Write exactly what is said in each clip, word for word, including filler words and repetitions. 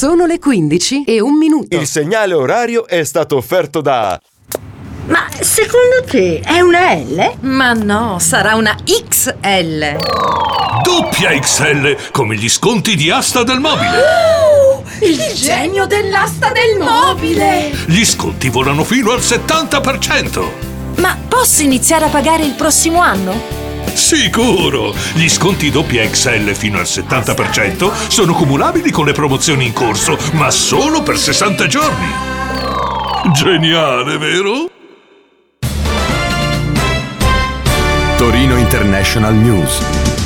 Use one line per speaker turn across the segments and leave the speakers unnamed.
Sono le quindici e un minuto.
Il segnale orario è stato offerto da...
Ma secondo te è una L?
Ma no, sarà una X L.
Doppia X L, come gli sconti di Asta del Mobile.
Oh, il genio dell'asta del mobile!
Gli sconti volano fino al settanta per cento.
Ma posso iniziare a pagare il prossimo anno?
Sicuro! Gli sconti doppia X L fino al settanta per cento sono cumulabili con le promozioni in corso, ma solo per sessanta giorni. Geniale, vero?
Torino International News.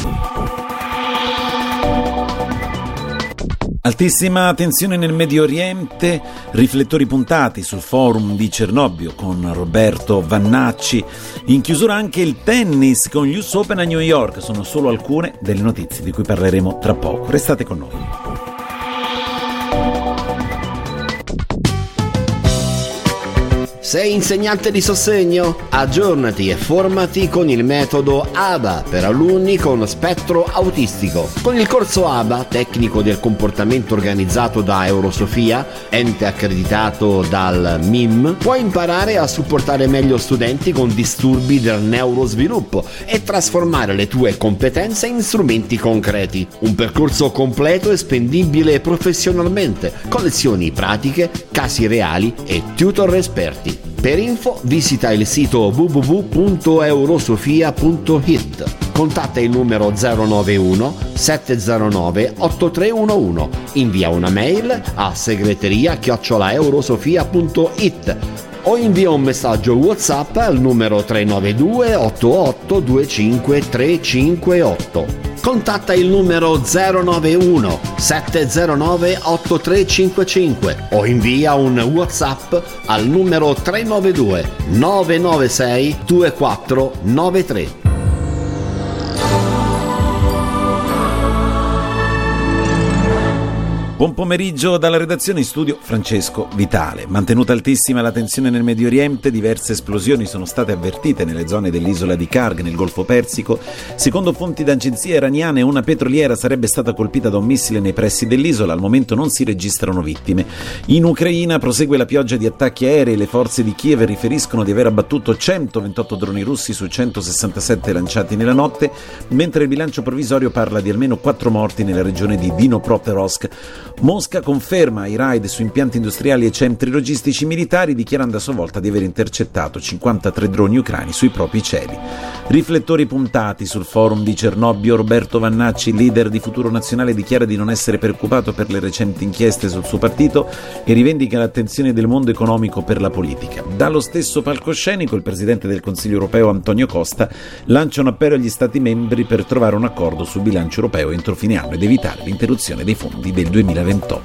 Altissima tensione nel Medio Oriente, riflettori puntati sul forum di Cernobbio con Roberto Vannacci. In chiusura anche il tennis con gli U S Open a New York. Sono solo alcune delle notizie di cui parleremo tra poco. Restate con noi.
Sei insegnante di sostegno? Aggiornati e formati con il metodo A B A per alunni con spettro autistico. Con il corso A B A, tecnico del comportamento organizzato da Eurosofia, ente accreditato dal M I M, puoi imparare a supportare meglio studenti con disturbi del neurosviluppo e trasformare le tue competenze in strumenti concreti. Un percorso completo e spendibile professionalmente, con lezioni pratiche, casi reali e tutor esperti. Per info visita il sito w w w punto eurosofia punto i t. Contatta il numero zero nove uno sette zero nove otto tre uno uno. Invia una mail a segreteria chiocciola eurosofia punto i t o invia un messaggio WhatsApp al numero tre nove due otto otto due cinque tre cinque otto. Contatta il numero zero nove uno sette zero nove otto tre cinque cinque o invia un WhatsApp al numero tre nove due nove nove sei due quattro nove tre.
Buon pomeriggio dalla redazione, in studio Francesco Vitale. Mantenuta altissima la tensione nel Medio Oriente, diverse esplosioni sono state avvertite nelle zone dell'isola di Karg nel Golfo Persico. Secondo fonti d'agenzie iraniane, una petroliera sarebbe stata colpita da un missile nei pressi dell'isola. Al momento non si registrano vittime. In Ucraina prosegue la pioggia di attacchi aerei. Le forze di Kiev riferiscono di aver abbattuto centoventotto droni russi su centosessantasette lanciati nella notte, mentre il bilancio provvisorio parla di almeno quattro morti nella regione di Dnipropetrovsk. Mosca conferma i raid su impianti industriali e centri logistici militari, dichiarando a sua volta di aver intercettato cinquantatré droni ucraini sui propri cieli. Riflettori puntati sul forum di Cernobbio. Roberto Vannacci, leader di Futuro Nazionale, dichiara di non essere preoccupato per le recenti inchieste sul suo partito e rivendica l'attenzione del mondo economico per la politica. Dallo stesso palcoscenico il presidente del Consiglio europeo Antonio Costa lancia un appello agli Stati membri per trovare un accordo sul bilancio europeo entro fine anno ed evitare l'interruzione dei fondi del duemilaventotto.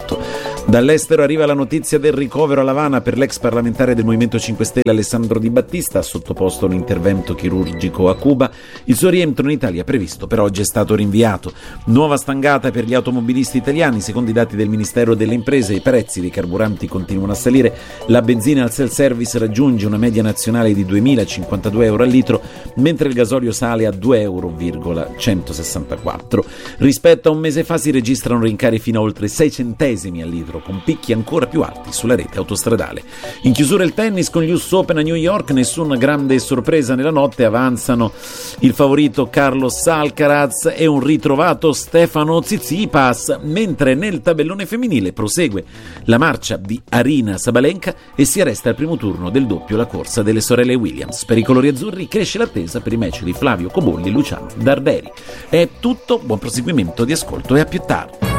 Dall'estero arriva la notizia del ricovero a L'Avana per l'ex parlamentare del Movimento cinque Stelle Alessandro Di Battista, sottoposto a un intervento chirurgico a Cuba. Il suo rientro in Italia previsto per oggi è stato rinviato. Nuova stangata per gli automobilisti italiani. Secondo i dati del Ministero delle Imprese, i prezzi dei carburanti continuano a salire. La benzina al self-service raggiunge una media nazionale di duemilacinquantadue euro al litro, mentre il gasolio sale a due euro virgola centosessantaquattro. Rispetto a un mese fa si registrano rincari fino a oltre sei centesimi al litro, con picchi ancora più alti sulla rete autostradale. In chiusura il tennis con gli U S Open a New York. Nessuna grande sorpresa nella notte, avanzano il favorito Carlos Alcaraz e un ritrovato Stefano Tsitsipas, mentre nel tabellone femminile prosegue la marcia di Aryna Sabalenka e si arresta al primo turno del doppio la corsa delle sorelle Williams. Per i colori azzurri cresce l'attesa per i match di Flavio Cobolli e Luciano Darderi. È tutto, buon proseguimento di ascolto e a più tardi.